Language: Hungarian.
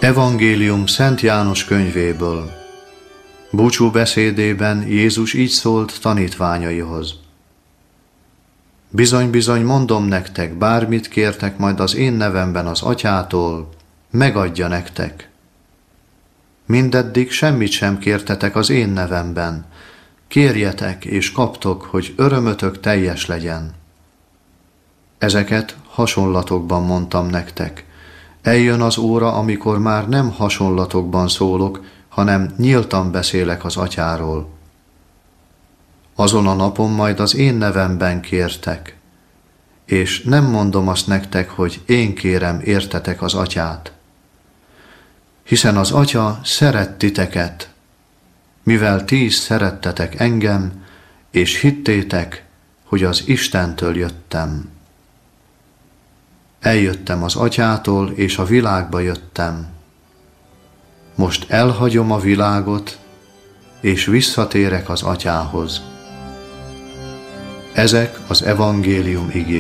Evangélium Szent János könyvéből. Búcsú beszédében Jézus így szólt tanítványaihoz. Bizony-bizony mondom nektek, bármit kértek majd az én nevemben az Atyától, megadja nektek. Mindeddig semmit sem kértetek az én nevemben. Kérjetek és kaptok, hogy örömötök teljes legyen. Ezeket hasonlatokban mondtam nektek. Eljön az óra, amikor már nem hasonlatokban szólok, hanem nyíltan beszélek az Atyáról. Azon a napon majd az én nevemben kértek, és nem mondom azt nektek, hogy én kérem értetek az Atyát. Hiszen az Atya szeret titeket, mivel ti is szerettetek engem, és hittétek, hogy az Istentől jöttem. Eljöttem az Atyától, és a világba jöttem. Most elhagyom a világot, és visszatérek az Atyához. Ezek az evangélium igéi.